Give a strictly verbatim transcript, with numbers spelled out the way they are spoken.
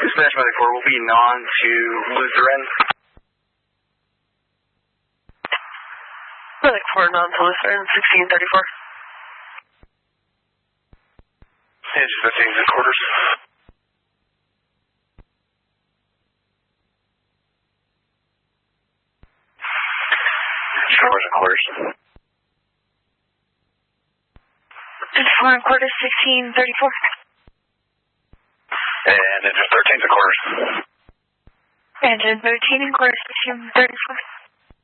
Dispatch Medic four will be non to Lutheran. Medic four, non to Lutheran, sixteen thirty-four. Engine fifteen to quarters. Showers and quarters. four and quarters, sixteen thirty-four. And engine thirteen to quarters. Engine thirteen and quarters, sixteen thirty-four.